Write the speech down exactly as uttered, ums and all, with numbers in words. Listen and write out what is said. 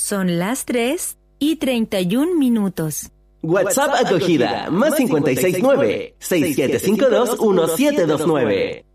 Son las tres y treinta y un minutos. WhatsApp acogida, más cincuenta y seis nueve, seis siete cinco dos, uno siete dos nueve.